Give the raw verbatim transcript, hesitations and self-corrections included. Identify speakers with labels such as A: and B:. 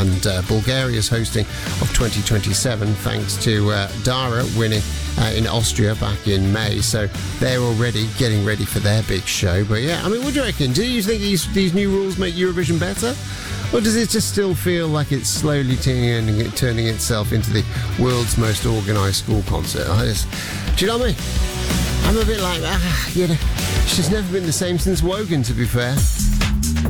A: and uh, Bulgaria's hosting of twenty twenty-seven, thanks to uh, Dara winning uh, in Austria back in May. So they're already getting ready for their big show. But yeah, I mean, what do you reckon? Do you think these these new rules make Eurovision better? Or does it just still feel like it's slowly turning, turning itself into the world's most organised school concert? I just, do you know what I mean? I'm a bit like, ah, you know, she's never been the same since Wogan, to be fair.